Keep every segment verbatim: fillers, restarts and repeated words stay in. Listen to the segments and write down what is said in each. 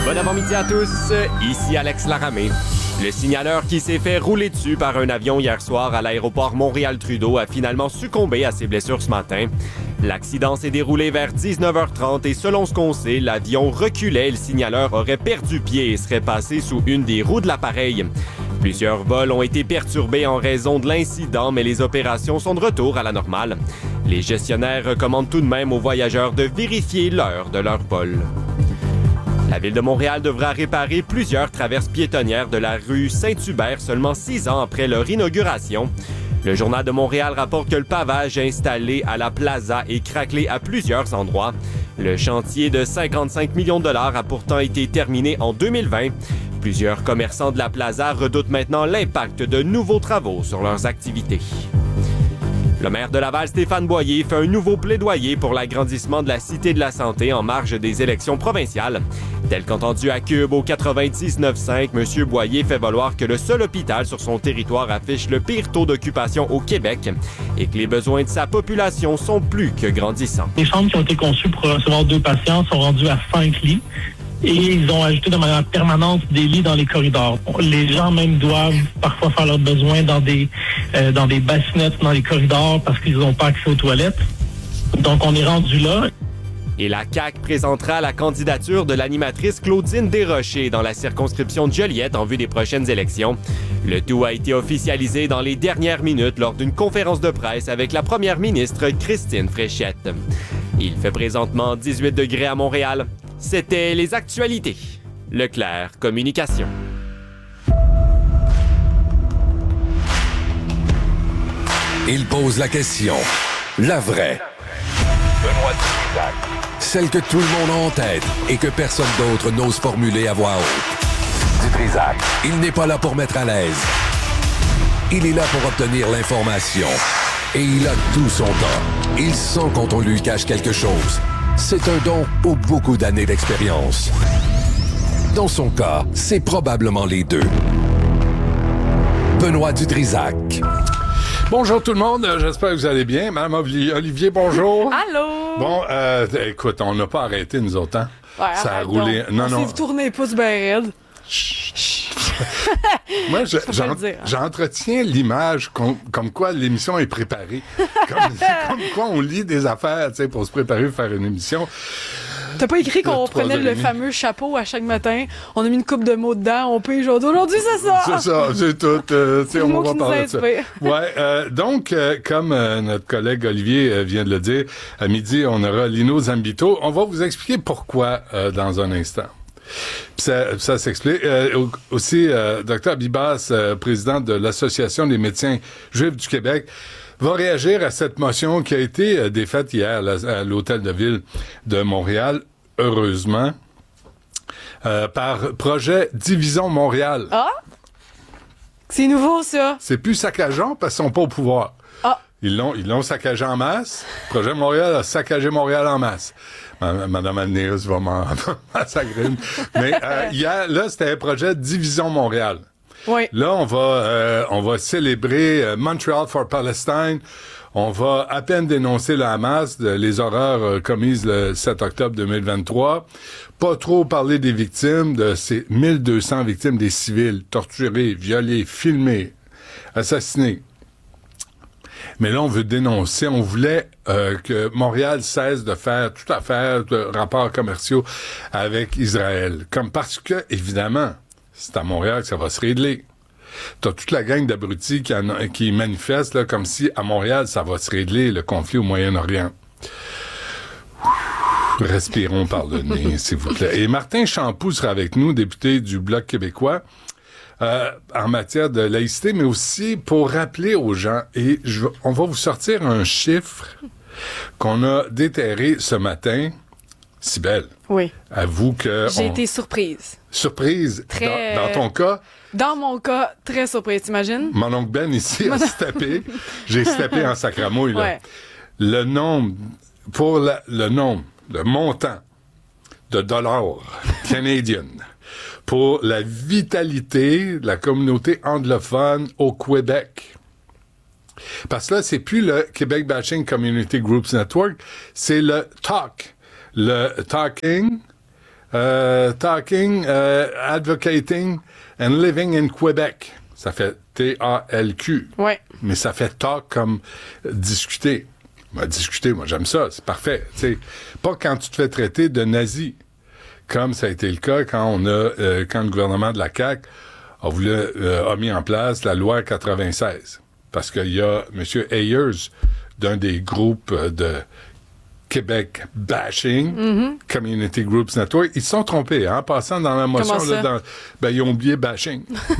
Bon avant-midi à tous, ici Alex Laramé. Le signaleur qui s'est fait rouler dessus par un avion hier soir à l'aéroport Montréal-Trudeau a finalement succombé à ses blessures ce matin. L'accident s'est déroulé vers dix-neuf heures trente et selon ce qu'on sait, l'avion reculait et le signaleur aurait perdu pied et serait passé sous une des roues de l'appareil. Plusieurs vols ont été perturbés en raison de l'incident, mais les opérations sont de retour à la normale. Les gestionnaires recommandent tout de même aux voyageurs de vérifier l'heure de leur vol. La Ville de Montréal devra réparer plusieurs traverses piétonnières de la rue Saint-Hubert seulement six ans après leur inauguration. Le Journal de Montréal rapporte que le pavage installé à la Plaza est craquelé à plusieurs endroits. Le chantier de cinquante-cinq millions de dollars a pourtant été terminé en deux mille vingt. Plusieurs commerçants de la Plaza redoutent maintenant l'impact de nouveaux travaux sur leurs activités. Le maire de Laval, Stéphane Boyer, fait un nouveau plaidoyer pour l'agrandissement de la Cité de la Santé en marge des élections provinciales. Tel qu'entendu à Cube au quatre-vingt-dix-neuf cinq, M. Boyer fait valoir que le seul hôpital sur son territoire affiche le pire taux d'occupation au Québec et que les besoins de sa population sont plus que grandissants. Les chambres qui ont été conçues pour recevoir deux patients sont rendues à cinq lits. Et ils ont ajouté de manière permanente des lits dans les corridors. Les gens même doivent parfois faire leurs besoins dans des euh, dans des bassinettes dans les corridors parce qu'ils n'ont pas accès aux toilettes. Donc on est rendu là. Et la C A Q présentera la candidature de l'animatrice Claudine Desrochers dans la circonscription de Joliette en vue des prochaines élections. Le tout a été officialisé dans les dernières minutes lors d'une conférence de presse avec la première ministre Christine Fréchette. Il fait présentement dix-huit degrés à Montréal. C'était les actualités. Leclerc Communication. Il pose la question. La vraie. Benoît Dutrisac. Celle que tout le monde a en tête et que personne d'autre n'ose formuler à voix haute. Dutrisac. Il n'est pas là pour mettre à l'aise. Il est là pour obtenir l'information. Et il a tout son temps. Il sent quand on lui cache quelque chose. C'est un don ou beaucoup d'années d'expérience. Dans son cas, c'est probablement les deux. Benoît Dutrisac. Bonjour tout le monde, j'espère que vous allez bien. Madame Olivier, bonjour. Allô. Bon, euh, écoute, on n'a pas arrêté, nous autres, hein? Ouais, ça a roulé. Donc. Non, on non. vous tournez pouce bien raide. Moi, je, je j'en, dire, hein? j'entretiens l'image com, comme quoi l'émission est préparée. Comme, comme quoi on lit des affaires, tu sais, pour se préparer pour faire une émission. T'as pas écrit qu'on Le prenait le fameux chapeau à chaque matin, on a mis une coupe de mots dedans, on peut aujourd'hui. Aujourd'hui, c'est ça! C'est ça, c'est tout. Euh, c'est le on mot va qui nous parler de ça. inspire. Ouais, euh, donc, euh, comme euh, notre collègue Olivier euh, vient de le dire, à midi, on aura Lino Zambito. On va vous expliquer pourquoi euh, dans un instant. Puis ça, ça s'explique. Euh, aussi, euh, Dr Abibas, euh, président de l'Association des médecins juifs du Québec, va réagir à cette motion qui a été euh, défaite hier là, à l'Hôtel de Ville de Montréal, heureusement, euh, par projet Division Montréal. Ah! C'est nouveau, ça! C'est plus saccageant parce qu'ils sont pas au pouvoir. Ah! Ils l'ont, ils l'ont saccagé en masse. Projet Montréal a saccagé Montréal en masse. Madame Agnès va m'en massacrer. Mais euh, hier, là, c'était un projet Division Montréal. Oui. Là, on va, euh, on va célébrer euh, Montreal for Palestine. On va à peine dénoncer le Hamas, de, les horreurs euh, commises le sept octobre deux mille vingt-trois. Pas trop parler des victimes, de ces mille deux cents victimes des civils, torturés, violés, filmés, assassinés. Mais là, on veut dénoncer, on voulait euh, que Montréal cesse de faire toute affaire de rapports commerciaux avec Israël. Comme parce que, évidemment, c'est à Montréal que ça va se régler. T'as toute la gang d'abrutis qui, en, qui manifestent là, comme si à Montréal, ça va se régler, le conflit au Moyen-Orient. Respirons par le nez, s'il vous plaît. Et Martin Champoux sera avec nous, député du Bloc québécois, euh, en matière de laïcité, mais aussi pour rappeler aux gens, et je, on va vous sortir un chiffre qu'on a déterré ce matin. Cybèle. Oui. Avoue que... J'ai on... été surprise. Surprise? Très... Dans, dans ton cas? Dans mon cas, très surprise, t'imagines? Mon oncle Ben ici a steppé. J'ai steppé en sacramouille, là. Ouais. Le nombre, pour la, le nombre, le montant de dollars canadiens pour la vitalité de la communauté anglophone au Québec. Parce que là, c'est plus le Québec Bashing Community Groups Network, c'est le T A C. Le Talking Euh, talking, euh, advocating and living in Quebec. Ça fait T A L Q. Ouais. Mais ça fait talk comme euh, discuter. Moi, discuter, moi, j'aime ça. C'est parfait. T'sais, pas quand tu te fais traiter de nazi, comme ça a été le cas quand on a, euh, quand le gouvernement de la C A Q a voulu, euh, a mis en place la loi quatre-vingt-seize. Parce qu'il y a M. Ayers, d'un des groupes de Québec Bashing, mm-hmm. Community Groups Network, ils se sont trompés, hein, en passant dans la motion, là, dans, ben, ils ont oublié Bashing.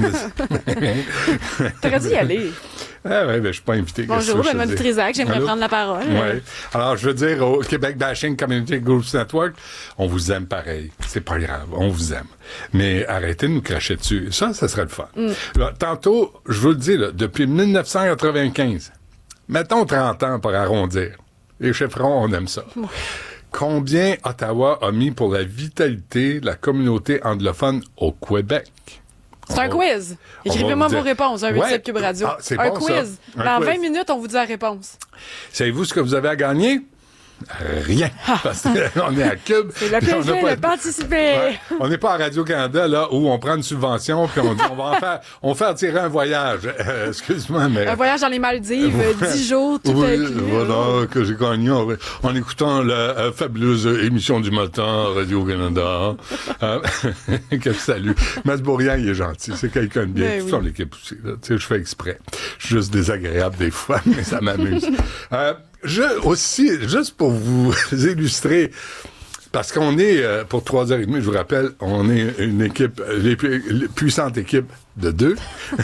T'aurais dû y aller. Ah ouais, ben, je suis pas invité. Bonjour, Benoît Dutrisac, j'aimerais Allô? prendre la parole. Ouais. Alors, je veux dire, au Québec Bashing Community Groups Network, on vous aime pareil. C'est pas grave, on vous aime. Mais arrêtez de nous cracher dessus. Ça, ça serait le fun. Mm. Là, tantôt, je vous le dis, là, depuis dix-neuf cent quatre-vingt-quinze, mettons trente ans pour arrondir. Les chiffrons, on aime ça. Ouais. Combien Ottawa a mis pour la vitalité de la communauté anglophone au Québec? C'est un quiz. Écrivez-moi vos réponses. Un huit sept Cube Radio. Ah, c'est un bon, quiz. Ça. Un Dans quiz. vingt minutes, on vous dit la réponse. Savez-vous ce que vous avez à gagner? Rien. Ah. Parce qu'on est à Cube. C'est le plaisir pas... de participer. Ouais. On n'est pas à Radio-Canada, là, où on prend une subvention puis on dit, on va en faire, on va faire tirer un voyage. Euh, excuse-moi, mais... Un voyage dans les Maldives, dix jours, tout oui, inclus. Voilà, que j'ai gagné en, en écoutant la euh, fabuleuse émission du matin, Radio-Canada. euh, que je salue. Masbourian, il est gentil. C'est quelqu'un de bien. Ben Toute oui. son équipe aussi, là. Tu sais, je fais exprès. Je suis juste désagréable des fois, mais ça m'amuse. euh, Je, aussi, juste pour vous illustrer, parce qu'on est, euh, pour trois heures trente, je vous rappelle, on est une équipe, les, pu- les puissantes équipes de deux.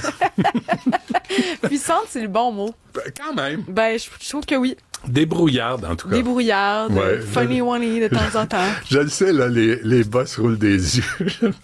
Puissante, c'est le bon mot. Ben, quand même. Ben, je, je trouve que oui. Débrouillarde, en tout cas. Débrouillarde, Ouais. funny-wonny de temps en temps. Je le sais, là, les, les boss roulent des yeux.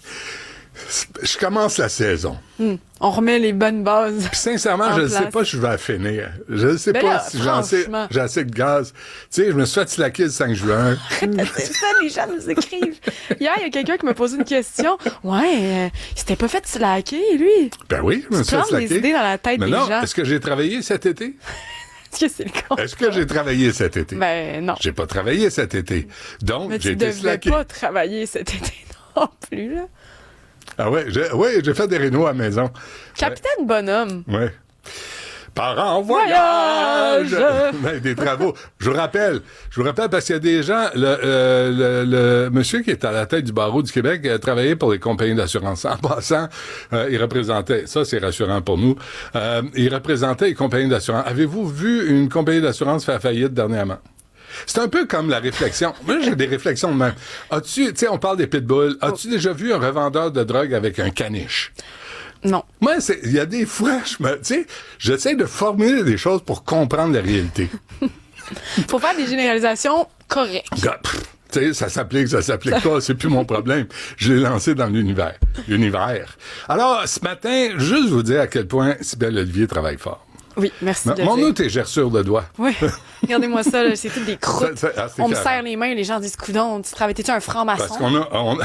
Je commence la saison. Hmm. On remet les bonnes bases. Puis sincèrement, je ne sais pas si je vais la finir. Je ne sais Ben pas là, si j'en sais, franchement. j'ai assez de gaz. Tu sais, je me suis fait slacker le cinq juin. C'est ça, les gens nous écrivent. Hier, il y a quelqu'un qui m'a posé une question. Ouais, euh, il s'était pas fait slacker, lui. Ben oui, je me suis fait Plante des slacker. idées dans la tête Mais des non, gens. est-ce que j'ai travaillé cet été? Est-ce que c'est le cas? Est-ce que j'ai travaillé cet été? Ben, non. J'ai pas travaillé cet été. Donc, Mais j'ai tu été devais slacké. pas travailler cet été non plus, là. Ah ouais, j'ai, ouais, j'ai fait des rénaux à la maison. Capitaine Bonhomme. Ouais. Par en voyage! Voyage! Ben, des travaux. Je vous rappelle, je vous rappelle parce qu'il y a des gens, le, euh, le, le monsieur qui est à la tête du barreau du Québec a travaillé pour les compagnies d'assurance. En passant, euh, il représentait, ça c'est rassurant pour nous, euh, il représentait les compagnies d'assurance. Avez-vous vu une compagnie d'assurance faire faillite dernièrement? C'est un peu comme la réflexion. Moi, j'ai des réflexions de même. As-tu, tu sais, on parle des pitbulls. As-tu déjà vu un revendeur de drogue avec un caniche? Non. Moi, il y a des fois, je me, tu sais, j'essaie de formuler des choses pour comprendre la réalité. Faut faire des généralisations correctes. Gars, pff, tu sais, ça s'applique, ça s'applique pas, c'est plus mon problème. Je l'ai lancé dans l'univers. L'univers. Alors, ce matin, juste vous dire à quel point Cybèle Olivier travaille fort. Oui, merci de Mon dire. nous tes gerçures de doigts. Oui. Regardez-moi ça, là, c'est toutes des croûtes. Ça, ça, ah, c'est on me carré. serre les mains, les gens disent coudon, tu travailles, t'es-tu un franc-maçon? Parce qu'on a, on a,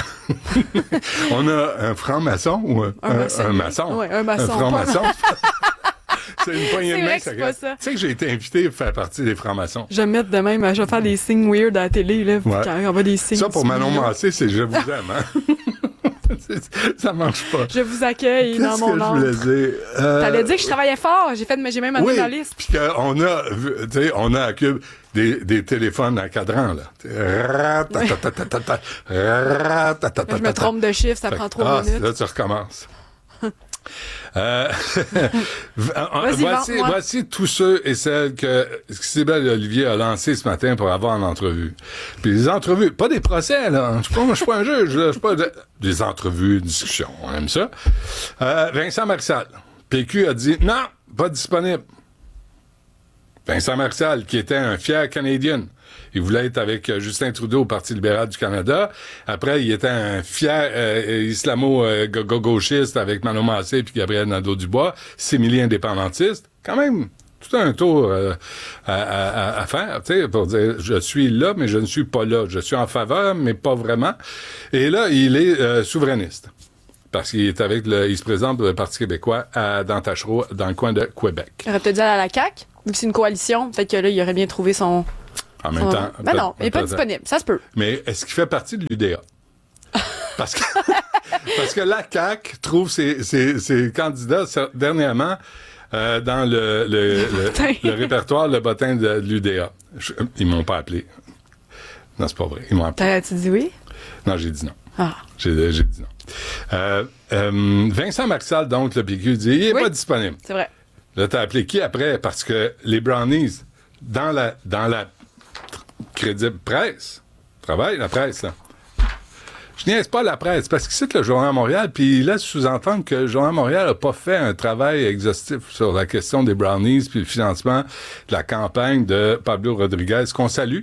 on a un franc-maçon ou un, Un un, maçon. un maçon. Ouais, un maçon, Un franc-maçon. pas C'est une poignée C'est de main. vrai que c'est pas ça. Tu sais que j'ai été invité à faire partie des francs-maçons. Je vais me mettre de même, je vais faire des signes weird à la télé, là, Ouais. quand on va des signes. Ça, pour Manon subliminaux. Massé, c'est « je vous aime », hein? C'est- ça marche pas. Je vous accueille dans Qu'est-ce mon que je âme. voulais dire? Euh, T'allais dire que je travaillais fort, j'ai fait, j'ai même amené oui, dans la liste. puis qu'on a, vu- tu sais, on a à Cube des, des téléphones à cadran, là. Ratatatatata, ratatatatata. Je me trompe de chiffre, ça Fait prend que- trois ah, minutes. Là, tu recommences. euh, Vas-y, voici, vends-moi. voici tous ceux et celles que Cybèle Olivier a lancé ce matin pour avoir en entrevue. Puis les entrevues, pas des procès, là. Je suis pas, je suis pas un juge, là. Je suis pas de- des entrevues, des discussions. On aime ça. Euh, Vincent Marissal. P Q a dit non, pas disponible. Vincent Marissal, qui était un fier Canadien. Il voulait être avec euh, Justin Trudeau au Parti libéral du Canada. Après, il était un fier euh, islamo-gauchiste avec Manon Massé puis Gabriel Nadeau-Dubois, simili-indépendantiste. Quand même, tout un tour euh, à, à, à faire, tu sais, pour dire je suis là, mais je ne suis pas là. Je suis en faveur, mais pas vraiment. Et là, il est euh, souverainiste. Parce qu'il est avec le, il se présente pour le Parti québécois à, dans Tachereau, dans le coin de Québec. Il aurait peut-être dit à la C A Q, vu que c'est une coalition, peut-être que là, il aurait bien trouvé son. En même son- temps. Ben non, il n'est pas peut-être- disponible, ça se peut. Mais est-ce qu'il fait partie de l'U D A? Parce que, parce que la C A Q trouve ses, ses, ses candidats dernièrement euh, dans le, le, le, le répertoire Le Bottin de, de l'U D A. Je, ils m'ont pas appelé. Non, c'est pas vrai. Ils m'ont appelé. T'as-tu dit oui? Non, j'ai dit non. Ah. J'ai, j'ai dit non. Euh, euh, Vincent Marissal, donc, le P Q, dit il est oui, pas disponible. C'est vrai. Là, t'as appelé qui après? Parce que les Brownies, dans la, dans la crédible presse, travaille la presse, là. Je niaise pas la presse, parce que c'est le Journal de Montréal, puis il laisse sous-entendre que le Journal de Montréal n'a pas fait un travail exhaustif sur la question des Brownies, puis le financement de la campagne de Pablo Rodriguez, qu'on salue.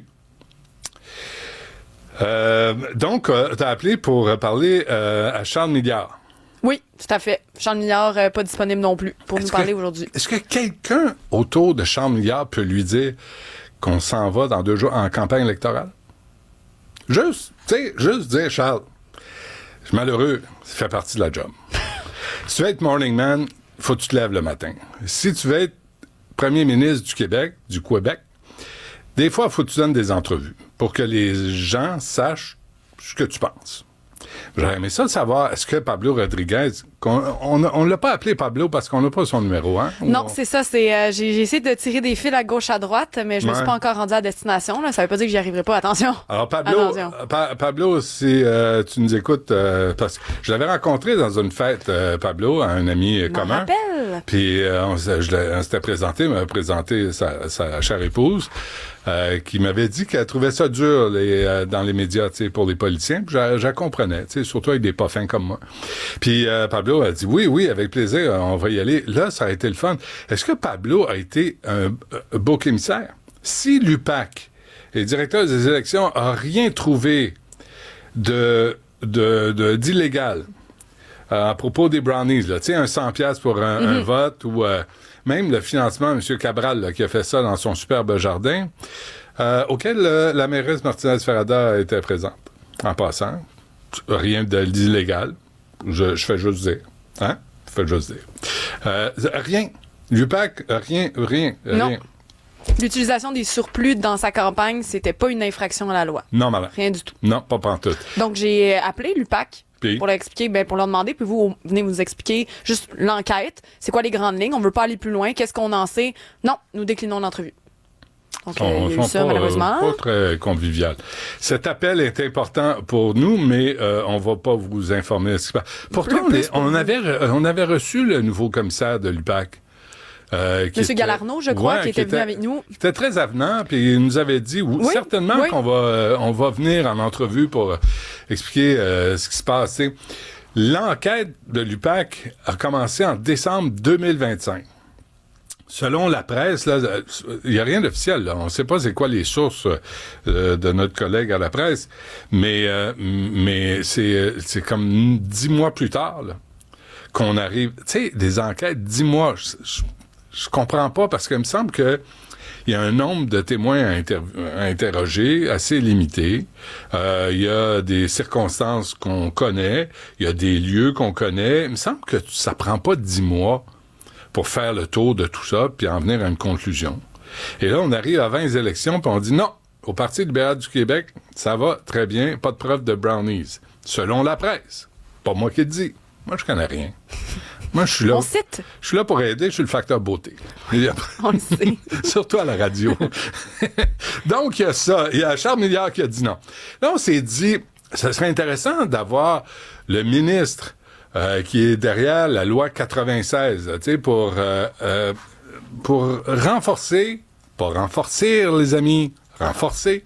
Euh, donc, euh, t'as appelé pour parler euh, à Charles Milliard. Oui, tout à fait. Charles Milliard, euh, pas disponible non plus pour est-ce nous parler que, aujourd'hui. Est-ce que quelqu'un autour de Charles Milliard peut lui dire qu'on s'en va dans deux jours en campagne électorale? Juste, tu sais, juste dire, Charles, je suis malheureux, ça fait partie de la job. Si tu veux être morning man, il faut que tu te lèves le matin. Si tu veux être premier ministre du Québec, du Québec, des fois, il faut que tu donnes des entrevues pour que les gens sachent ce que tu penses. J'aurais aimé ça de savoir, est-ce que Pablo Rodriguez, qu'on, on on l'a pas appelé Pablo parce qu'on n'a pas son numéro, hein? Non, on... c'est ça. C'est euh, j'ai, j'ai essayé de tirer des fils à gauche, à droite, mais je ouais. me suis pas encore rendu à destination. Là. Ça veut pas dire que j'y arriverai pas. Attention. Alors, Pablo, Attention. Pa- Pablo, si euh, tu nous écoutes, euh, parce que je l'avais rencontré dans une fête, euh, Pablo, un ami je commun. m'en rappelle. Puis euh, on, je on s'était présenté, il m'avait présenté sa, sa chère épouse, euh, qui m'avait dit qu'elle trouvait ça dur les, euh, dans les médias, tu sais, pour les politiciens. Puis je, je la comprenais, tu sais, surtout avec des pas fins comme moi. Puis euh, Pablo a dit oui, oui, avec plaisir, on va y aller. Là, ça a été le fun. Est-ce que Pablo a été un, un beau émissaire? Si l'U P A C et le directeur des élections a rien trouvé de, de, de d'illégal euh, à propos des Brownies, là, tu sais, un cent piastres pour un, mm-hmm. un vote ou euh, même le financement, M. Cabral, là, qui a fait ça dans son superbe jardin, euh, auquel euh, la mairesse Martinez-Ferrada était présente. En passant, rien de, d'illégal. Je, je fais juste dire. Hein? Je fais juste dire. Euh, rien. L'U P A C, rien, rien, non. rien. L'utilisation des surplus dans sa campagne, c'était pas une infraction à la loi. Non, malin. Rien du tout. Non, pas pantoute. Donc, j'ai appelé l'U P A C puis? pour leur expliquer, ben, pour leur demander, puis vous, venez vous expliquer juste l'enquête. C'est quoi les grandes lignes? On veut pas aller plus loin. Qu'est-ce qu'on en sait? Non, nous déclinons l'entrevue. Donc, on, euh, il y a eu ça, pas, malheureusement. Pas très convivial. Cet appel est important pour nous, mais euh, on va pas vous informer de ce qui se passe. Pourtant, plus, on, plus on, avait, on avait reçu le nouveau commissaire de l'U P A C. Euh, qui Monsieur était, Galarno, je crois, ouais, qui était venu avec nous. Qui était très avenant, puis il nous avait dit oui, certainement oui. qu'on va, euh, on va venir en entrevue pour euh, expliquer euh, ce qui se passe. T'sais. L'enquête de l'U P A C a commencé en décembre deux mille vingt-cinq. Selon la presse, là, il n'y a rien d'officiel. Là. On ne sait pas c'est quoi les sources euh, de notre collègue à la presse, mais euh, mais c'est c'est comme dix mois plus tard là, qu'on arrive. Tu sais, des enquêtes dix mois. Je, je, je comprends pas parce qu'il me semble que il y a un nombre de témoins à, inter- à interroger assez limité. Euh, il y a des circonstances qu'on connaît, il y a des lieux qu'on connaît. Il me semble que ça prend pas dix mois pour faire le tour de tout ça puis en venir à une conclusion. Et là, on arrive avant les élections puis on dit non, au Parti libéral du Québec, ça va très bien, pas de preuve de brownies. Selon la presse. Pas moi qui le dis. Moi, je connais rien. Moi, je suis là. On cite. Je suis là pour aider, je suis le facteur beauté. On le sait. Surtout à la radio. Donc, il y a ça. Il y a Charles Milliard qui a dit non. Là, on s'est dit, ça serait intéressant d'avoir le ministre euh, qui est derrière la loi quatre-vingt-seize, tu sais, pour, euh, euh, pour renforcer, pas renforcer, les amis, renforcer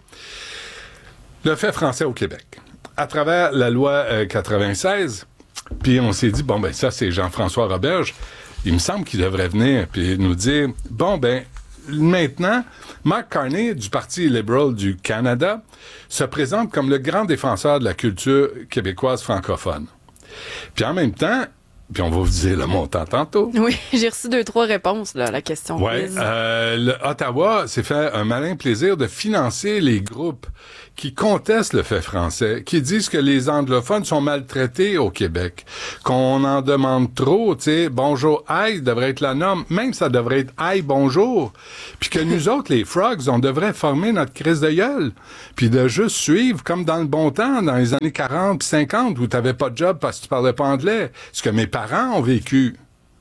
le fait français au Québec. À travers la loi euh, quatre-vingt-seize, puis on s'est dit, bon, ben ça, c'est Jean-François Roberge. Il me semble qu'il devrait venir puis nous dire, bon, ben maintenant, Mark Carney, du Parti libéral du Canada, se présente comme le grand défenseur de la culture québécoise francophone. Puis en même temps, Puis on va vous dire le montant tantôt. Oui, j'ai reçu deux, trois réponses là, à la question. Oui, euh, Ottawa s'est fait un malin plaisir de financer les groupes qui contestent le fait français, qui disent que les anglophones sont maltraités au Québec, qu'on en demande trop, tu sais, bonjour, aïe devrait être la norme, même ça devrait être aïe, bonjour, puis que nous autres, les frogs, on devrait former notre crise de gueule, puis de juste suivre, comme dans le bon temps, dans les années quarante puis cinquante, où t'avais pas de job parce que tu parlais pas anglais, ce que mes parents ont vécu.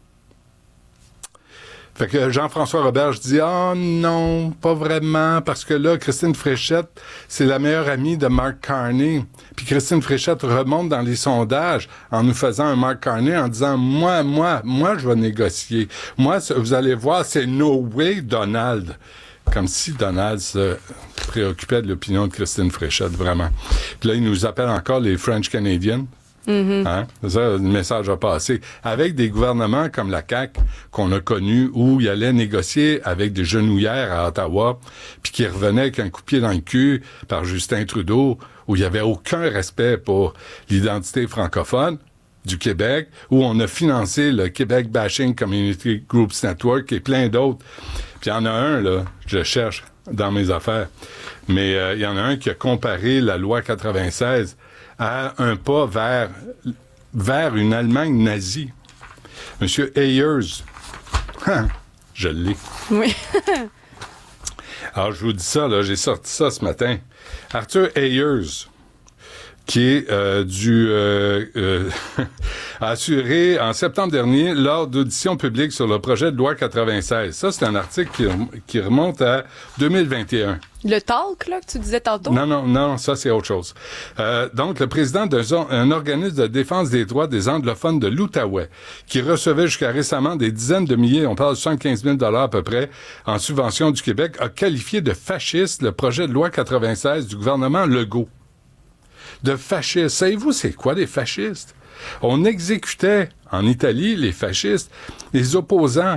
Fait que Jean-François Roberge dit « Ah oh, non, pas vraiment, parce que là, Christine Fréchette, c'est la meilleure amie de Mark Carney. » Puis Christine Fréchette remonte dans les sondages en nous faisant un Mark Carney en disant « Moi, moi, moi, je vais négocier. Moi, vous allez voir, c'est no way Donald. » Comme si Donald se préoccupait de l'opinion de Christine Fréchette, vraiment. Puis là, il nous appelle encore les French Canadians. Mm-hmm. Hein? Ça, le message a passé. Avec des gouvernements comme la C A Q qu'on a connus où il allait négocier avec des genouillères à Ottawa, puis qui revenait avec un coup de pied dans le cul par Justin Trudeau, où il n'y avait aucun respect pour l'identité francophone du Québec, où on a financé le Québec Bashing Community Groups Network et plein d'autres. Puis il y en a un, là, je cherche dans mes affaires, mais euh, il y en a un qui a comparé la loi quatre-vingt-seize à un pas vers, vers une Allemagne nazie. Monsieur Ayers. Hein, je l'ai. Oui. Alors, je vous dis ça, là, j'ai sorti ça ce matin. Arthur Ayers, qui est euh, du euh, euh, a assuré en septembre dernier lors d'auditions publiques sur le projet de loi quatre-vingt-seize. Ça, c'est un article qui, qui remonte à deux mille vingt et un. Le talk, là, que tu disais tantôt? Non, non, non, ça, c'est autre chose. Euh, donc, le président d'un un organisme de défense des droits des anglophones de l'Outaouais, qui recevait jusqu'à récemment des dizaines de milliers, on parle de soixante-quinze mille dollars à peu près, en subvention du Québec, a qualifié de fasciste le projet de loi quatre-vingt-seize du gouvernement Legault. De fascistes. Savez-vous c'est quoi des fascistes? On exécutait en Italie les fascistes, les opposants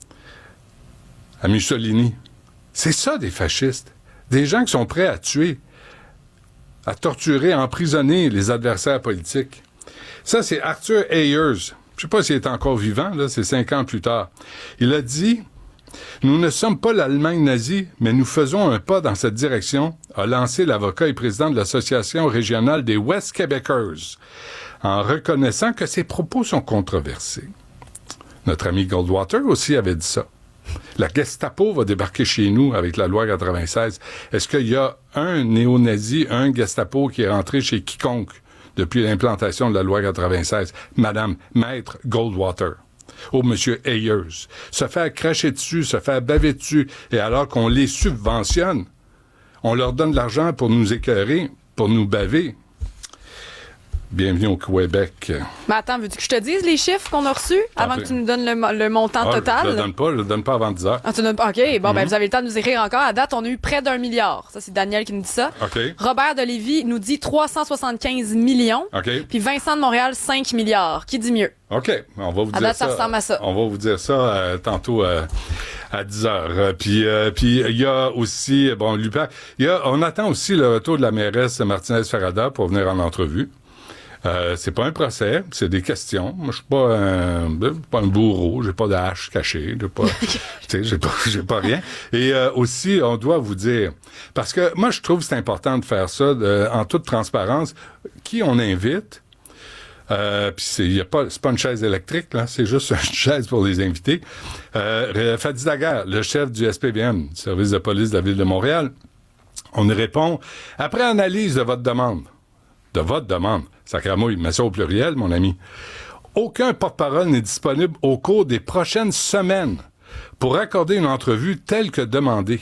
à Mussolini. C'est ça des fascistes. Des gens qui sont prêts à tuer, à torturer, à emprisonner les adversaires politiques. Ça, c'est Arthur Ayers. Je sais pas s'il est encore vivant, là, c'est cinq ans plus tard. Il a dit « Nous ne sommes pas l'Allemagne nazie, mais nous faisons un pas dans cette direction », a lancé l'avocat et président de l'Association régionale des West Québécois, en reconnaissant que ses propos sont controversés. Notre ami Goldwater aussi avait dit ça. La Gestapo va débarquer chez nous avec la loi quatre-vingt-seize. Est-ce qu'il y a un néo-nazi, un Gestapo qui est rentré chez quiconque depuis l'implantation de la loi quatre-vingt-seize? Madame Maître Goldwater. Oh, Monsieur Ayers. Se faire cracher dessus, se faire baver dessus, et alors qu'on les subventionne, on leur donne de l'argent pour nous écœurer, pour nous baver. Bienvenue au Québec. Mais attends, veux-tu que je te dise les chiffres qu'on a reçus avant Parfait. que tu nous donnes le, le montant Ah, total? Je ne le donne pas, je le donne pas avant dix heures. Ah, tu donnes pas? OK, bon, Mm-hmm. ben vous avez le temps de nous écrire encore. À date, on a eu près d'un milliard. Ça, c'est Daniel qui nous dit ça. OK. Robert de Lévis nous dit trois cent soixante-quinze millions. OK. Puis Vincent de Montréal, cinq milliards. Qui dit mieux? OK. On va vous À dire date, ça ça. ressemble à ça. On va vous dire ça euh, tantôt euh, à dix heures. Euh, puis euh, puis il y a aussi, bon, Lupin, il y a, on attend aussi le retour de la mairesse Martinez-Farada pour venir en entrevue. Euh, c'est pas un procès, c'est des questions. Moi, je suis pas un, pas un bourreau, j'ai pas de hache cachée, j'ai pas, tu sais, j'ai pas, j'ai pas rien. Et euh, aussi, on doit vous dire, parce que moi, je trouve que c'est important de faire ça de, en toute transparence. Qui on invite? Euh, puis c'est, y a pas, c'est pas une chaise électrique, là, c'est juste une chaise pour les invités. Euh, Fadi Daguerre, le chef du S P V M, service de police de la Ville de Montréal, on y répond, après analyse de votre demande, de votre demande, sacramouille, mais ça au pluriel, mon ami, aucun porte-parole n'est disponible au cours des prochaines semaines pour accorder une entrevue telle que demandée.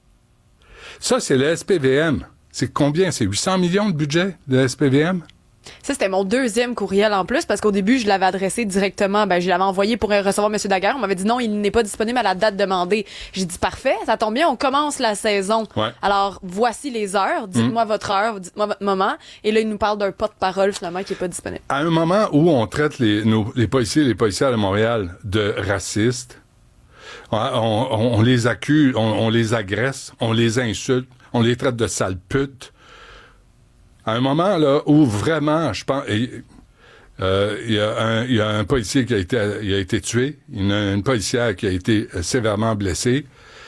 Ça, c'est le S P V M. C'est combien? C'est huit cents millions de budget de S P V M? Ça, c'était mon deuxième courriel en plus, parce qu'au début, je l'avais adressé directement. Ben, je l'avais envoyé pour recevoir M. Daguerre. On m'avait dit non, il n'est pas disponible à la date demandée. J'ai dit parfait, ça tombe bien, on commence la saison. Ouais. Alors, voici les heures. Dites-moi mmh. votre heure, dites-moi votre moment. Et là, il nous parle d'un porte-parole, finalement, qui n'est pas disponible. À un moment où on traite les, nos, les policiers et les policières de Montréal de racistes, on, on, on les accuse, on, on les agresse, on les insulte, on les traite de sales putes. À un moment là où vraiment, je pense, Euh, il, y a un, il y a un policier qui a été, il a été tué. Il y a une policière qui a été sévèrement blessée.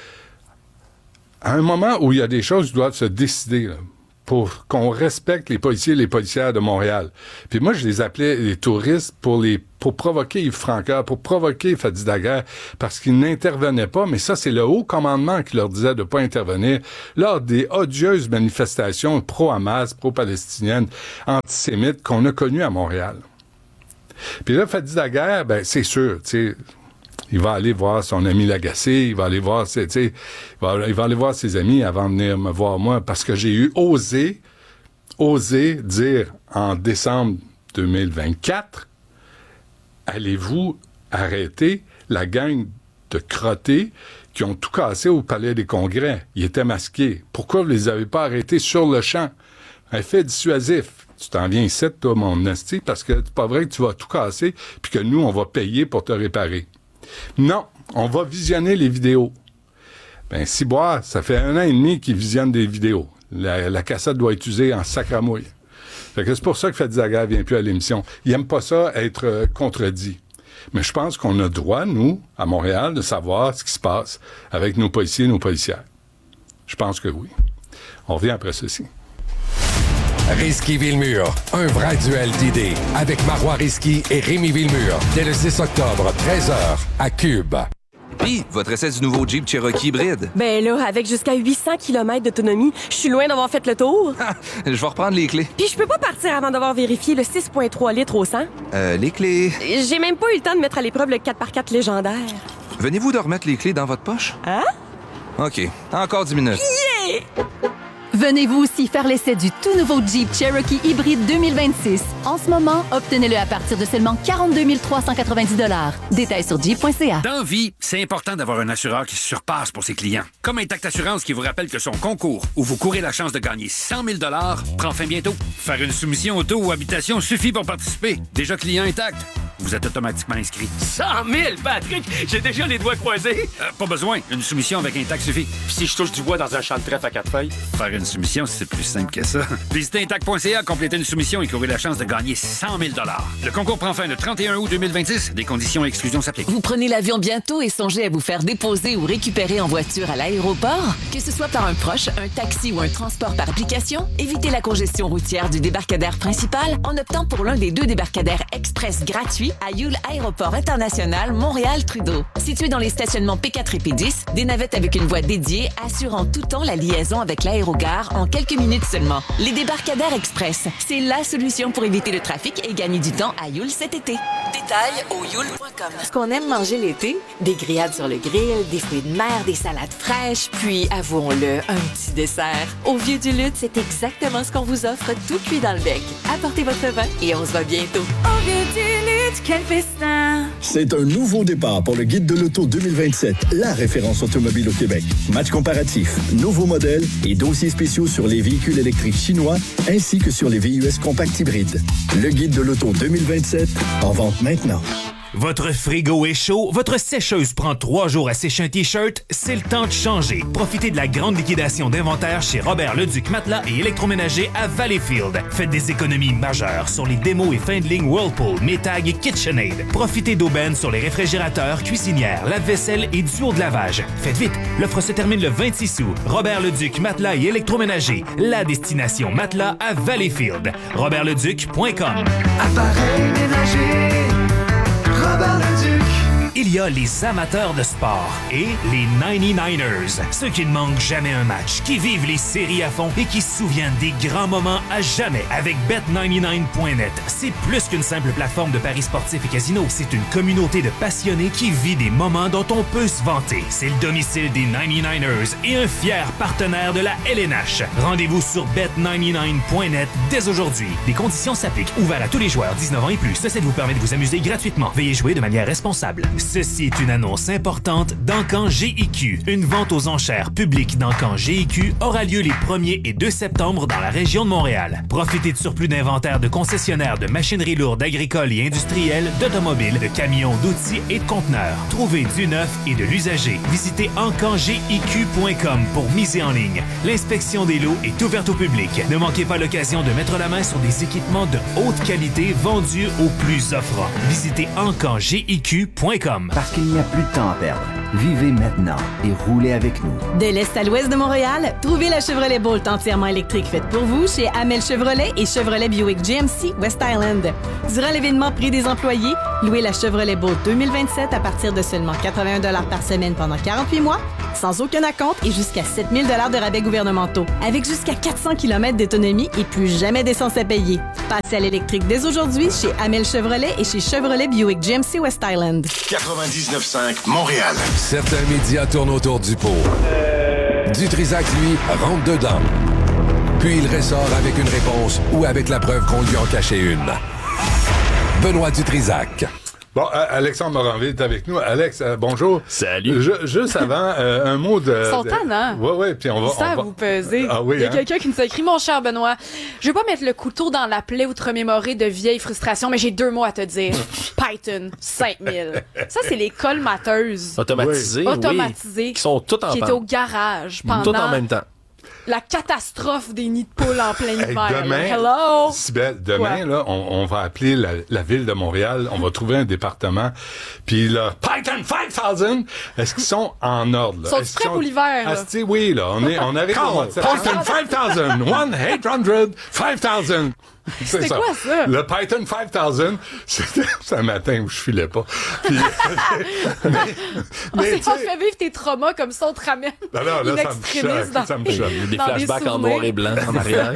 À un moment où il y a des choses qui doivent se décider, là, pour qu'on respecte les policiers et les policières de Montréal. Puis moi, je les appelais les touristes pour les pour provoquer Yves Francoeur, pour provoquer Fadi Daguerre, parce qu'ils n'intervenaient pas, mais ça, c'est le haut commandement qui leur disait de pas intervenir lors des odieuses manifestations pro-Hamas, pro-palestiniennes, antisémites qu'on a connues à Montréal. Puis là, Fadi Daguerre, ben c'est sûr, tu sais, il va aller voir son ami Lagacé, il va aller voir, tu sais, il va, il va aller voir ses amis avant de venir me voir moi, parce que j'ai eu osé, osé dire en décembre deux mille vingt-quatre, allez-vous arrêter la gang de crottés qui ont tout cassé au Palais des Congrès? Ils étaient masqués. Pourquoi vous les avez pas arrêtés sur le champ? Un fait dissuasif. Tu t'en viens ici, toi, mon nasty, parce que c'est pas vrai que tu vas tout casser puis que nous, on va payer pour te réparer. Non, on va visionner les vidéos. Ben, Ciboire, ça fait un an et demi qu'il visionne des vidéos. La, la cassette doit être usée en sacramouille. Fait que c'est pour ça que Fadi Daguerre vient plus à l'émission. Il aime pas ça être euh, contredit. Mais je pense qu'on a droit, nous, à Montréal, de savoir ce qui se passe avec nos policiers et nos policières. Je pense que oui. On revient après ceci. Risky-Villemur, un vrai duel d'idées avec Marois Risky et Rémi Villemur dès le six octobre, treize heures, à Cube. Puis, votre essai du nouveau Jeep Cherokee hybride. Ben là, avec jusqu'à huit cents kilomètres d'autonomie, je suis loin d'avoir fait le tour. Je vais reprendre les clés. Puis je peux pas partir avant d'avoir vérifié le six virgule trois litres au cent. Euh, les clés... J'ai même pas eu le temps de mettre à l'épreuve le quatre par quatre légendaire. Venez-vous de remettre les clés dans votre poche? Hein? OK, encore dix minutes. Yeah! Venez-vous aussi faire l'essai du tout nouveau Jeep Cherokee hybride deux mille vingt-six. En ce moment, obtenez-le à partir de seulement quarante-deux mille trois cent quatre-vingt-dix dollars. Détails sur jeep point c a. Dans vie, c'est important d'avoir un assureur qui se surpasse pour ses clients. Comme Intact Assurance qui vous rappelle que son concours, où vous courez la chance de gagner cent mille dollars, prend fin bientôt. Faire une soumission auto ou habitation suffit pour participer. Déjà client Intact, vous êtes automatiquement inscrit. cent mille, Patrick! J'ai déjà les doigts croisés. Euh, pas besoin. Une soumission avec Intact suffit. Puis si je touche du bois dans un champ de trèfle à quatre feuilles? Faire une soumission, c'est plus simple que ça. Visitez intact point c a, complétez une soumission et courez la chance de gagner cent mille dollars. Le concours prend fin le trente et un août deux mille vingt-six. Des conditions et exclusions s'appliquent. Vous prenez l'avion bientôt et songez à vous faire déposer ou récupérer en voiture à l'aéroport? Que ce soit par un proche, un taxi ou un transport par application, évitez la congestion routière du débarcadère principal en optant pour l'un des deux débarcadères express gratuits à Yule Aéroport International Montréal-Trudeau. Situé dans les stationnements P quatre et P dix, des navettes avec une voie dédiée assurant tout temps la liaison avec l'aérogare en quelques minutes seulement. Les débarcadères express, c'est la solution pour éviter le trafic et gagner du temps à Yule cet été. Détails au yule point com. Ce qu'on aime manger l'été, des grillades sur le grill, des fruits de mer, des salades fraîches, puis, avouons-le, un petit dessert. Au Vieux du Lutte, c'est exactement ce qu'on vous offre, tout cuit dans le bec. Apportez votre vin et on se voit bientôt. Au Vieux du Lutte, quel festin! C'est un nouveau départ pour le Guide de l'auto deux mille vingt-sept, la référence automobile au Québec. Match comparatif, nouveaux modèles et dossiers spéciaux sur les véhicules électriques chinois ainsi que sur les V U S compacts hybrides. Le Guide de l'auto deux mille vingt-sept, en vente maintenant. Votre frigo est chaud, votre sécheuse prend trois jours à sécher un T-shirt, c'est le temps de changer. Profitez de la grande liquidation d'inventaire chez Robert Leduc Matelas et électroménager à Valleyfield. Faites des économies majeures sur les démos et fin de ligne Whirlpool, Maytag et KitchenAid. Profitez d'aubaines sur les réfrigérateurs, cuisinières, lave-vaisselle et duos de lavage. Faites vite, l'offre se termine le vingt-six août. Robert Leduc Matelas et électroménager, la destination matelas à Valleyfield. robert leduc point com. Appareil ménager, Robert Leduc. Il y a les amateurs de sport et les ninety-niners, ceux qui ne manquent jamais un match, qui vivent les séries à fond et qui se souviennent des grands moments à jamais. Avec bet quatre-vingt-dix-neuf point net, c'est plus qu'une simple plateforme de paris sportifs et casinos. C'est une communauté de passionnés qui vit des moments dont on peut se vanter. C'est le domicile des ninety-niners et un fier partenaire de la L N H. Rendez-vous sur bet quatre-vingt-dix-neuf point net dès aujourd'hui. Des conditions s'appliquent. Ouvert à tous les joueurs dix-neuf ans et plus. Ce site vous permet de vous amuser gratuitement. Veuillez jouer de manière responsable. Ceci est une annonce importante d'Encan G I Q. Une vente aux enchères publiques d'Encan G I Q aura lieu les premier et deux septembre dans la région de Montréal. Profitez de surplus d'inventaire de concessionnaires de machinerie lourde agricole et industrielle, d'automobiles, de camions, d'outils et de conteneurs. Trouvez du neuf et de l'usager. Visitez encan g i q point com pour miser en ligne. L'inspection des lots est ouverte au public. Ne manquez pas l'occasion de mettre la main sur des équipements de haute qualité vendus au plus offrant. Visitez encan g i q point com. Parce qu'il n'y a plus de temps à perdre. Vivez maintenant et roulez avec nous. De l'Est à l'Ouest de Montréal, trouvez la Chevrolet Bolt entièrement électrique faite pour vous chez Amel Chevrolet et Chevrolet Buick G M C West Island. Durant l'événement Prix des employés, louez la Chevrolet Bolt deux mille vingt-sept à partir de seulement quatre-vingt-un dollars par semaine pendant quarante-huit mois, sans aucun acompte et jusqu'à sept mille dollars de rabais gouvernementaux. Avec jusqu'à quatre cents kilomètres d'autonomie et plus jamais d'essence à payer. Passez à l'électrique dès aujourd'hui chez Amel Chevrolet et chez Chevrolet Buick G M C West Island. quatre-vingt-dix-neuf cinq Montréal. Certains médias tournent autour du pot. Dutrisac, lui, rentre dedans. Puis il ressort avec une réponse ou avec la preuve qu'on lui en cachait une. Benoît Dutrisac. Bon, euh, Alexandre Moranville est avec nous. Alex, euh, bonjour. Salut. Je, juste avant, euh, un mot de... Ils sont tannants. Oui, oui, puis on va... Ça on va... vous peser. Ah oui, Il y a hein? quelqu'un qui nous a écrit, mon cher Benoît, je veux pas mettre le couteau dans la plaie ou te remémorer de vieilles frustrations, mais j'ai deux mots à te dire. Python, cinq mille. Ça, c'est les colmateuses. Automatisées, oui. Automatisées. Qui sont toutes en Qui panne. étaient au garage pendant... Toutes en même temps. La catastrophe des nids de poules en plein Hey, hiver. demain, Hello! Sybelle, demain, Quoi? là, on, on va appeler la, la ville de Montréal, on va trouver un département, puis là, Python cinq mille, est-ce qu'ils sont en ordre? Là? Sont-ils Est-ce prêts qu'ils pour l'hiver? là? Asti, oui, là, on, est, on arrive au mois de septembre. Python cinq mille, one eight hundred, five thousand. C'est C'était ça. quoi, ça? Le Python cinq mille, c'était un matin où je filais pas. Puis, mais, On mais, s'est tu pas sais, fait vivre tes traumas comme ça, on te ramène non, non, là, in ça me extremis choque, dans ça me des- choque. Des dans flashbacks en souvenirs. noir et blanc en arrière.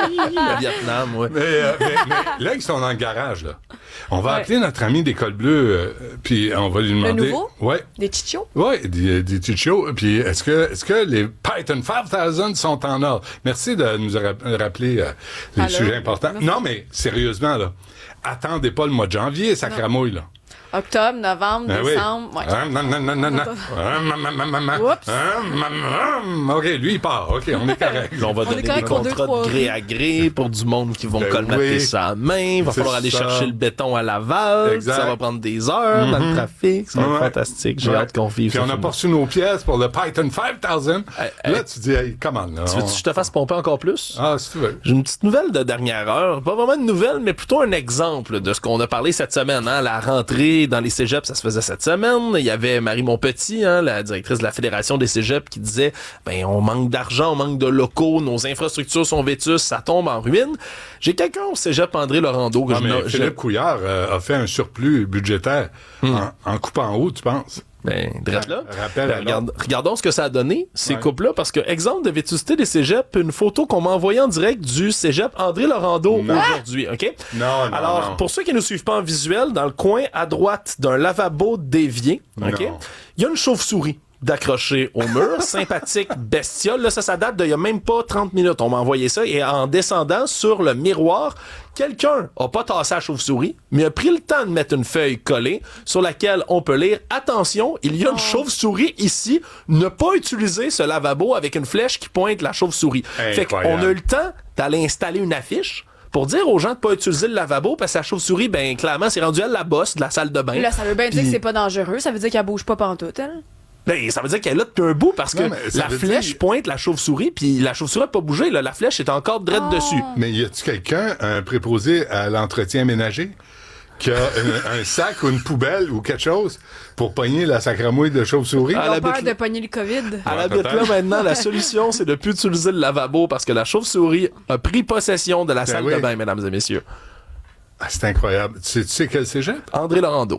Le Vietnam, ouais. Mais, euh, mais, mais là, ils sont dans le garage, là. On va Ouais. appeler notre ami des cols bleus, euh, puis on va lui Le demander... nouveau? Ouais. Des chichos? Oui, des, des chichos. Puis est-ce que, est-ce que les Python cinq mille sont en ordre? Merci de nous rap- rappeler euh, les Alors, sujets importants. merci. Non, mais sérieusement, là, attendez pas le mois de janvier, ça cramouille, là. Octobre, novembre, Ben oui. décembre. Ouais. Hein, nan, nan, nan, nan, nan. Hein, ma, ma, ma, ma, ma. Oups. Hein, ma, ma, ma. OK, lui, il part. OK, on est correct. On va On est donner des correct pour deux, contrats trois de gré rues. à gré pour du monde qui vont Ben colmater oui. sa main. Il va C'est falloir aller ça. chercher le béton à Laval. Exact. Ça va prendre des heures dans le Mhm. trafic. Ça va être Ouais. fantastique. J'ai Ouais. hâte qu'on vive Puis ça. on a pas reçu nos pièces pour le Python cinq mille. Hey, Là, tu dis, hey, comment, là? Tu veux que je te fasse pomper encore plus? Ah, si tu veux. J'ai une petite nouvelle de dernière heure. Pas vraiment une nouvelle, mais plutôt un exemple de ce qu'on a parlé cette semaine. Hein. La rentrée dans les cégeps, ça se faisait cette semaine. Il y avait Marie Monpetit, hein, la directrice de la Fédération des cégeps, qui disait ben on manque d'argent, on manque de locaux, nos infrastructures sont vétustes, ça tombe en ruine. J'ai quelqu'un au cégep André Laurando que Ah, je mais no- je- Philippe Couillard euh, a fait un surplus budgétaire en, en coupant haut, tu penses? Ben, drette là. Rappel Ben, à regarde- regardons ce que ça a donné, ces Ouais. coupes-là, parce que, exemple de vétusté des cégeps, une photo qu'on m'a envoyée en direct du cégep André Laurando Non. aujourd'hui, OK? Non, non, Alors, non. pour ceux qui ne suivent pas en visuel, dans le coin à droite d'un lavabo dévié, OK? Non. Il y a une chauve-souris d'accrocher au mur, sympathique bestiole. Là, ça, ça date d'il y a même pas trente minutes. On m'a envoyé ça et en descendant sur le miroir, quelqu'un a pas tassé la chauve-souris, mais a pris le temps de mettre une feuille collée sur laquelle on peut lire « Attention, il y a une chauve-souris ici. Ne pas utiliser ce lavabo avec une flèche qui pointe la chauve-souris. » Fait qu'on Incroyable. a eu le temps d'aller installer une affiche pour dire aux gens de pas utiliser le lavabo parce que la chauve-souris, ben clairement, c'est rendu à la bosse de la salle de bain. Là, ça veut bien dire Puis- que c'est pas dangereux. Ça veut dire qu'elle bouge pas pantoute, elle. Ben, ça veut dire qu'elle est là depuis un bout parce que Non, mais ça la veut flèche dire- pointe la chauve-souris, puis la chauve-souris n'a pas bougé. Là. La flèche est encore drette Oh. dessus. Mais y a-tu quelqu'un, un préposé à l'entretien ménager, qui a un, un sac ou une poubelle ou quelque chose pour pogner la sacramouille de chauve-souris? Ah, Ils la ont peur bête- de pogner le COVID. À la Ouais, bête là, peut-être. maintenant, la solution, c'est de plus utiliser le lavabo parce que la chauve-souris a pris possession de la Ben salle oui. de bain, mesdames et messieurs. Ah, c'est incroyable. Tu sais, tu sais quel cégep? André Laurando.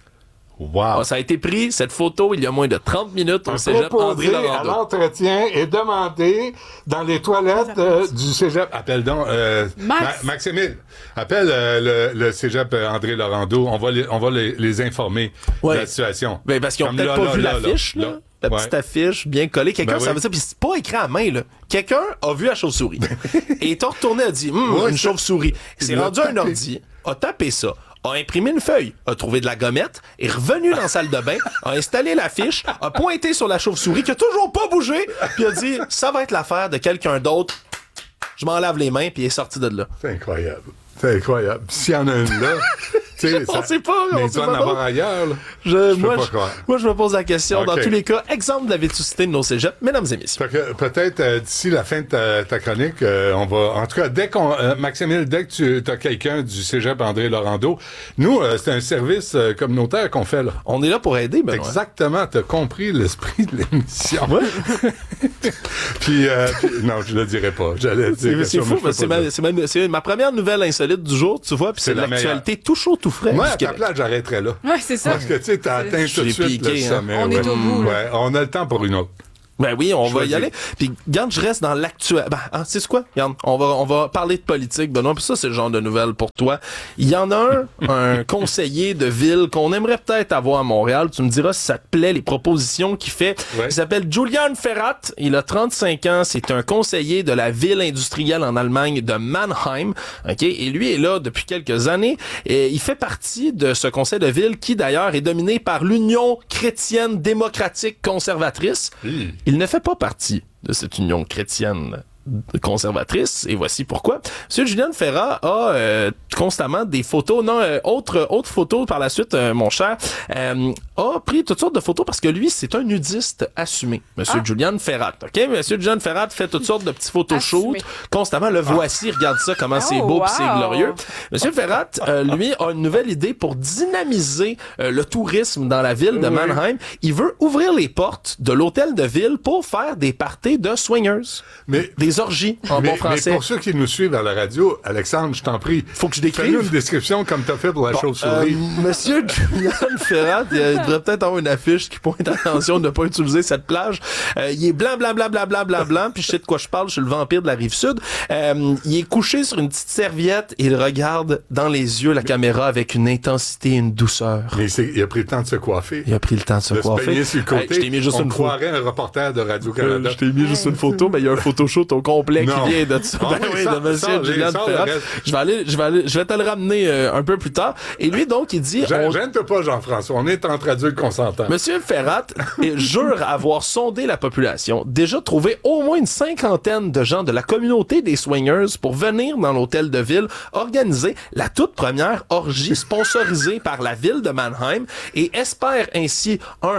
Wow. Ah, ça a été pris, cette photo, il y a moins de trente minutes au cégep André Préposé à Laurando. l'entretien est demandé dans les toilettes euh, du cégep. Appelle donc euh, Max. Ma- Max-Émile. Appelle euh, le, le cégep euh, André Laurando. On va les, on va les, les informer Ouais. de la situation. Ben, parce qu'ils ont Comme peut-être là, pas là, vu là, l'affiche, là, là. là. La Ouais. petite affiche bien collée. Quelqu'un, Ben ça oui. veut dire, puis c'est pas écrit à main, là. Quelqu'un a vu la chauve-souris. Et est retourné, a dit, Hum, Ouais, une ça- chauve-souris. C'est Il l'a rendu un tapé. ordi, a tapé ça, a imprimé une feuille, a trouvé de la gommette, est revenu dans la salle de bain, a installé l'affiche, a pointé sur la chauve-souris qui a toujours pas bougé, puis a dit « Ça va être l'affaire de quelqu'un d'autre. » Je m'en lave les mains, puis il est sorti de là. C'est incroyable. C'est incroyable. S'il y en a une là... on sait pas. Mais on il sait doit en pas avoir d'autres. ailleurs. Là. Je, Je moi, peux pas je, croire. moi, je me pose la question. Okay. Dans tous les cas, exemple de la vétusté de nos cégeps, mesdames et messieurs. Fait que, peut-être euh, d'ici la fin de ta, ta chronique, euh, on va... En tout cas, dès qu'on... Euh, Maximile, dès que tu as quelqu'un du cégep André Laurando, nous, euh, c'est un service euh, communautaire qu'on fait, là. On est là pour aider, Benoît. Exactement. T'as compris l'esprit de l'émission. Ouais. puis, euh, puis... Non, je le dirai pas. J'allais dire... C'est, c'est fou, mais c'est, ma, c'est, ma, c'est ma première nouvelle insolite du jour, tu vois, puis c'est, c'est l'actualité meilleure. Tout chaud, tout frais. Moi, à ta place, j'arrêterais là. Ouais, c'est ça. Parce que, tu sais, t'as atteint tout de suite piqué, le sommet. Hein. On ouais. est au bout. Ouais, on a le temps pour une autre. Ben oui, on Choisis. va y aller. Puis, regarde, je reste dans l'actuel. Ben, hein, c'est quoi? Regarde, on va, on va parler de politique, Benoît. Puis ça, c'est le genre de nouvelles pour toi. Il y en a un, un conseiller de ville qu'on aimerait peut-être avoir à Montréal. Tu me diras si ça te plaît, les propositions qu'il fait. Ouais. Il s'appelle Julian Ferrat. Il a trente-cinq ans. C'est un conseiller de la ville industrielle en Allemagne de Mannheim. OK? Et lui est là depuis quelques années. Et il fait partie de ce conseil de ville qui, d'ailleurs, est dominé par l'Union chrétienne démocratique conservatrice. Mmh. Il ne fait pas partie de cette union chrétienne conservatrice, et voici pourquoi. Monsieur Julian Ferrat a euh, constamment des photos, non, euh, autre autre photo par la suite, euh, mon cher, euh, a pris toutes sortes de photos parce que lui, c'est un nudiste assumé, Monsieur ah. Julian Ferrat, ok? Monsieur Julian Ferrat fait toutes sortes de petits photoshoots, constamment, le voici, ah. regarde ça, comment oh, c'est beau wow. pis c'est glorieux. Monsieur Ferrat, euh, lui, a une nouvelle idée pour dynamiser euh, le tourisme dans la ville de oui. Mannheim. Il veut ouvrir les portes de l'hôtel de ville pour faire des parties de swingers. Mais des orgies, en mais, bon français. Mais pour ceux qui nous suivent à la radio, Alexandre, je t'en prie. Faut que je décrive. Fais-nous une description comme t'as fait pour la bon, chauve-souris. Euh, Monsieur Julian Ferrat, il devrait peut-être avoir une affiche qui pointe attention de ne pas utiliser cette plage. Euh, il est blanc, blanc, blanc, blanc, blanc, blanc, blanc, puis je sais de quoi je parle, je suis le vampire de la Rive-Sud. Euh, il est couché sur une petite serviette et il regarde dans les yeux la mais, caméra avec une intensité et une douceur. Mais c'est, il a pris le temps de se coiffer. Il a pris le temps de se de coiffer. Se sur le côté. Hey, je t'ai mis juste on une croirait photo. Un reporter de Radio-Canada. Euh, je t'ai mis juste une photo, mais il y a un photoshoot au complet non. qui vient de ça. Ah, ben oui, ça, de Monsieur ça, Julian Ferrat. Je vais aller, je vais aller, je vais te le ramener euh, un peu plus tard. Et lui, donc, il dit... Gêne, on... Gêne-toi pas, Jean-François. On est entre adultes consentants. Monsieur Ferrat jure avoir sondé la population, déjà trouvé au moins une cinquantaine de gens de la communauté des swingers pour venir dans l'hôtel de ville organiser la toute première orgie sponsorisée par la ville de Mannheim et espère ainsi un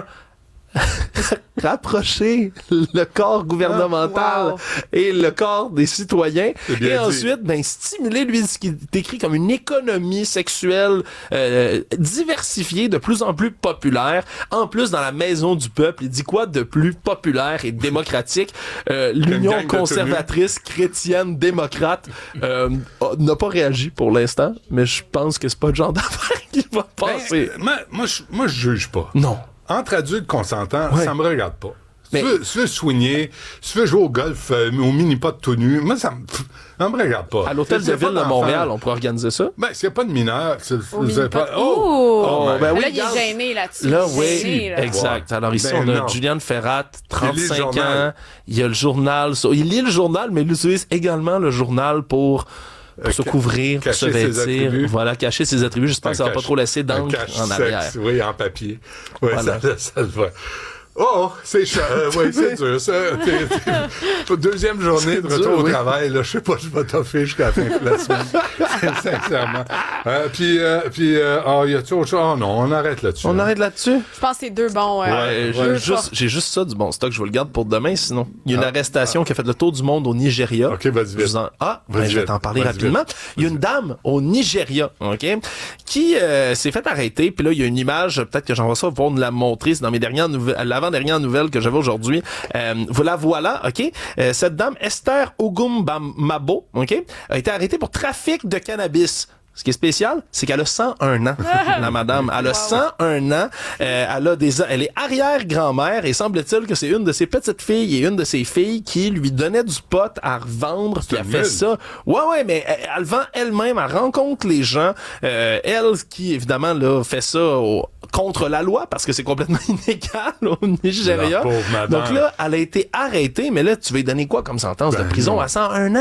rapprocher le corps gouvernemental wow. et le corps des citoyens et dit. Ensuite ben stimuler lui ce qu'il décrit comme une économie sexuelle euh, diversifiée de plus en plus populaire. En plus, dans la maison du peuple, il dit quoi de plus populaire et démocratique? Euh, l'Union conservatrice chrétienne démocrate euh, n'a pas réagi pour l'instant, mais je pense que c'est pas le genre d'affaire qui va passer. Ben, moi, moi, je, moi, je juge pas. Non. Entre adultes consentants, ouais. ça me regarde pas. Mais... Si tu veux, si tu veux soigner, si tu veux jouer au golf, euh, au mini-pot tout nu, moi, ça me, ça me regarde pas. À l'hôtel de ville de Montréal, on pourrait organiser ça? Ben, s'il n'y a pas de mineurs, c'est, c'est pas... Oh! oh ben oui, là, il est gêné là-dessus. Là, oui, gêné, là. exact. Alors ici, ben on a non. Julian Ferrat, trente-cinq ans. Il y a le journal. Il lit le journal, mais il utilise également le journal pour... pour euh, se couvrir, pour se vêtir, voilà, cacher ses attributs. J'espère que ça va pas trop laisser d'encre en arrière. Sexe, oui, en papier. Oui, voilà. ça, ça, ça le voit. Oh, c'est cher. Euh, oui, c'est dur, ça. T'es, t'es... Deuxième journée de retour dur, au oui. travail, là. Je sais pas, je vais t'offrir jusqu'à la fin de la semaine. Sincèrement. Euh, puis, euh, puis, euh, oh, y a-tu autre chose? Oh non, on arrête là-dessus. On hein. arrête là-dessus? Je pense que c'est deux bons. Euh, ouais, j'ai, deux juste, j'ai juste ça du bon stock. Je vous le garde pour demain, sinon. Il y a une ah, arrestation ah. qui a fait le tour du monde au Nigeria. OK, vas-y vite. En... Ah, ben, je vais t'en parler rapidement. Vite. Il y a une dame au Nigeria, OK, qui euh, s'est fait arrêter. Puis là, il y a une image, peut-être que j'envoie ça pour nous la montrer. C'est dans mes dernières nouvelles, l'avant-dernière nouvelle que j'avais aujourd'hui. Euh, voilà, voilà, OK. Euh, cette dame, Esther Ogumbamabo, OK, a été arrêtée pour trafic de cannabis. Ce qui est spécial, c'est qu'elle a cent un ans, la madame. Elle a cent un ans. Euh, elle a des, elle est arrière-grand-mère et semble-t-il que c'est une de ses petites filles et une de ses filles qui lui donnait du pot à revendre. Puis elle fait ça. Ouais, ouais, mais elle, elle vend elle-même. Elle rencontre les gens. Euh, elle qui, évidemment, là, fait ça au, contre la loi parce que c'est complètement illégal au Nigeria. Donc là, elle a été arrêtée. Mais là, tu vas lui donner quoi comme sentence ben de prison non. à cent un ans?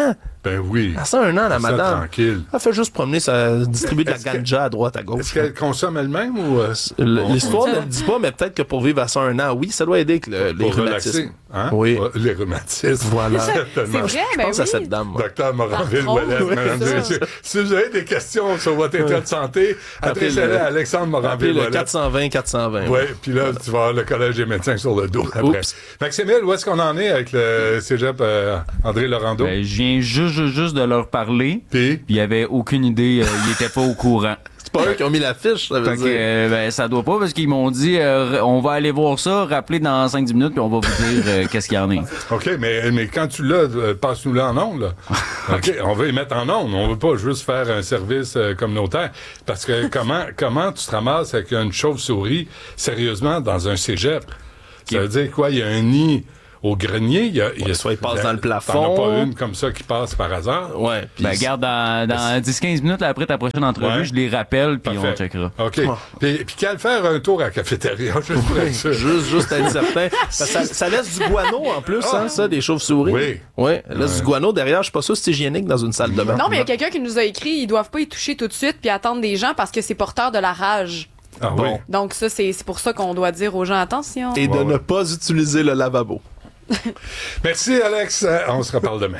Ben oui. À ça, un an, la Ça, madame. tranquille. Elle fait juste promener, ça distribue de la Est-ce que- ganja à droite, à gauche. Est-ce qu'elle consomme elle-même ou... euh, Le- on- L'histoire on- ne le dit pas, mais peut-être que pour vivre à ça un an, oui, ça doit aider avec le, les Pour rhumatismes. relaxer, hein? Oui. Ouais, les rhumatismes. Voilà. Certainement. C'est vrai, Je ben pense à oui. cette dame. moi. Docteur Moranville Par contre, Ouellet, oui, mesdames c'est et ça. messieurs. Si vous avez des questions sur votre état de santé, Appelez adressez-les le- à Alexandre Appelez Moranville le Ouellet. quatre cent vingt quatre cent vingt. Oui, puis là, tu vas avoir le Collège des médecins sur le dos après. Oups. Maximile, où est-ce qu'on en est avec le cégep euh, André Laurando? Ben, je viens juste, juste, juste de leur parler. Puis? Il y avait aucune idée, euh, ils étaient pas au courant. C'est pas eux qui ont mis la fiche, ça veut Fait que, dire. euh, ben, ça doit pas parce qu'ils m'ont dit euh, on va aller voir ça, rappeler dans cinq dix minutes puis on va vous dire euh, qu'est-ce qu'il y en a. OK, mais, mais quand tu l'as, euh, passe-nous-le en ondes, là. OK, on veut y mettre en ondes. On veut pas juste faire un service euh, communautaire. Parce que comment, comment tu te ramasses avec une chauve-souris, sérieusement, dans un cégep? Ça veut dire quoi? Il y a un nid au grenier, il y a... il y a soit il passe la- dans le T'en plafond. as pas une comme ça qui passe par hasard? Ouais. puis Ben garde dans, dans dix quinze minutes là, après ta prochaine entrevue, Ouais. je les rappelle puis Parfait. on checkera. OK. Puis, puis qu'elle faire un tour à la cafétéria, juste pour être sûr. Juste, juste être certain. Parce que ça, ça laisse du guano en plus, hein, ça, des chauves-souris. Oui. Oui, elle laisse du guano derrière. Je suis pas sûr que c'est hygiénique dans une salle de bain. Non, mais il y a quelqu'un qui nous a écrit, ils doivent pas y toucher tout de suite puis attendre des gens parce que c'est porteur de la rage. Ah oui. Donc ça, c'est c'est pour ça qu'on doit dire aux gens attention. Et de Ouais, ne ouais. pas utiliser le lavabo. Merci, Alex. Euh, On se reparle demain.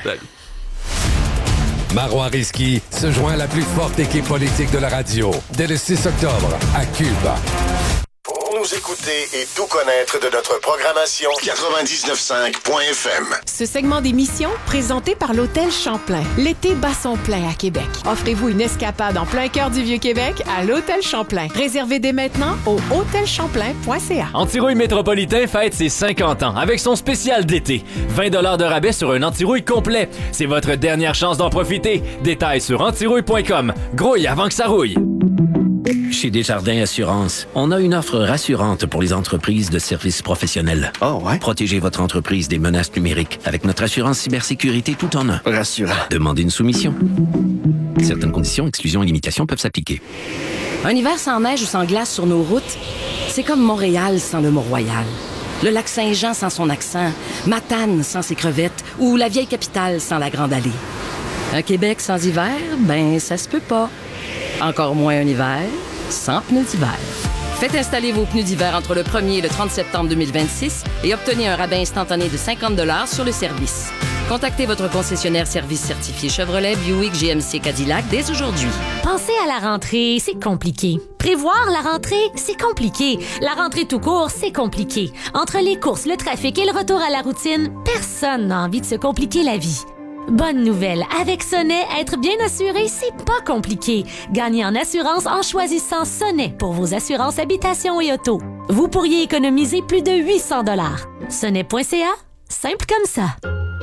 Marois Risky se joint à la plus forte équipe politique de la radio dès le six octobre à Cuba. Pour nous écouter et tout connaître de notre programmation, quatre-vingt-dix-neuf cinq point F M. Ce segment d'émission, présenté par l'Hôtel Champlain. L'été bat son plein à Québec. Offrez-vous une escapade en plein cœur du Vieux-Québec à l'Hôtel Champlain. Réservez dès maintenant au hôtel champlain point c a. Antirouille Métropolitain fête ses cinquante ans avec son spécial d'été. vingt dollars de rabais sur un antirouille complet. C'est votre dernière chance d'en profiter. Détails sur antirouille point com. Grouille avant que ça rouille. Chez Desjardins Assurance, on a une offre rassurante pour les entreprises de services professionnels. Oh ouais? Protégez votre entreprise des menaces numériques avec notre assurance cybersécurité tout en un. Rassurant. Demandez une soumission. Certaines conditions, exclusions et limitations peuvent s'appliquer. Un hiver sans neige ou sans glace sur nos routes, c'est comme Montréal sans le Mont-Royal. Le lac Saint-Jean sans son accent, Matane sans ses crevettes ou la vieille capitale sans la Grande Allée. Un Québec sans hiver, ben ça se peut pas. Encore moins un hiver sans pneus d'hiver. Faites installer vos pneus d'hiver entre le premier et le trente septembre deux mille vingt-six et obtenez un rabais instantané de cinquante dollars sur le service. Contactez votre concessionnaire service certifié Chevrolet, Buick, G M C, Cadillac dès aujourd'hui. Penser à la rentrée, c'est compliqué. Prévoir la rentrée, c'est compliqué. La rentrée tout court, c'est compliqué. Entre les courses, le trafic et le retour à la routine, personne n'a envie de se compliquer la vie. Bonne nouvelle, avec Sonnet, être bien assuré, c'est pas compliqué. Gagnez en assurance en choisissant Sonnet pour vos assurances habitation et auto. Vous pourriez économiser plus de huit cents dollars. sonnet point c a, simple comme ça.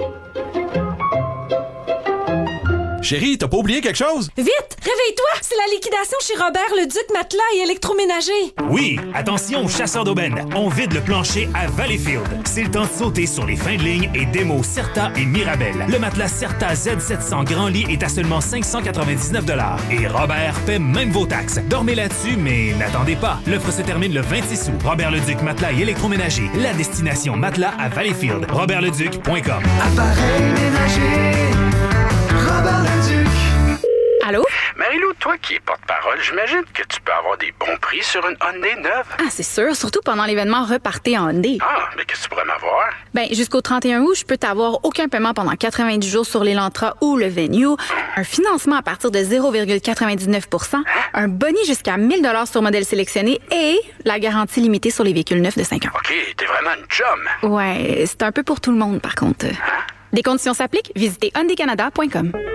Chérie, t'as pas oublié quelque chose? Vite! Réveille-toi! C'est la liquidation chez Robert Leduc Matelas et électroménager. Oui, attention aux chasseurs d'aubaine. On vide le plancher à Valleyfield. C'est le temps de sauter sur les fins de ligne et démos Certa et Mirabel. Le matelas Certa Z sept cents Grand Lit est à seulement cinq cent quatre-vingt-dix-neuf dollars. Et Robert paie même vos taxes. Dormez là-dessus, mais n'attendez pas. L'offre se termine le vingt-six août. Robert Leduc Matelas et électroménager. La destination matelas à Valleyfield. robert leduc point com. Appareil ménager, Robert Leduc. Allô? Marie-Lou, toi qui es porte-parole, j'imagine que tu peux avoir des bons prix sur une Hyundai neuve. Ah, c'est sûr, surtout pendant l'événement Repartez en Hyundai. Ah, mais qu'est-ce que tu pourrais m'avoir? Ben, jusqu'au trente et un août, je peux t'avoir aucun paiement pendant quatre-vingt-dix jours sur l'Elantra ou le Venue, un financement à partir de zéro virgule quatre-vingt-dix-neuf pour cent, un boni jusqu'à mille dollars sur modèle sélectionné et la garantie limitée sur les véhicules neufs de cinq ans. OK, t'es vraiment une chum. Ouais, c'est un peu pour tout le monde, par contre. Des conditions s'appliquent, visitez hyundai canada point com.